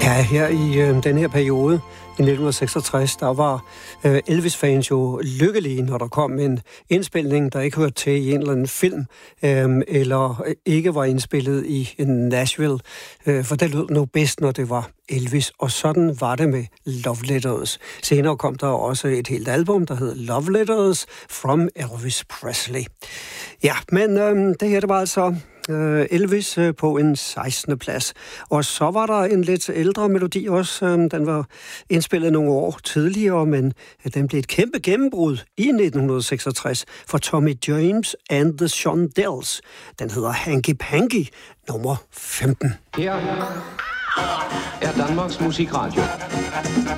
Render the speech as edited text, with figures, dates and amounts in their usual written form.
Ja, her i den her periode i 1966, der var Elvis-fans jo lykkelige, når der kom en indspilning, der ikke hørte til i en eller anden film, eller ikke var indspillet i Nashville, for det lød nu bedst, når det var Elvis, og sådan var det med Love Letters. Senere kom der også et helt album, der hed Love Letters from Elvis Presley. Ja, men det her, det var altså Elvis på en 16. plads. Og så var der en lidt ældre melodi også. Den var indspillet nogle år tidligere, men den blev et kæmpe gennembrud i 1966 for Tommy James and the Shondells. Den hedder Hanky Panky, nummer 15. Her er Danmarks Musikradio.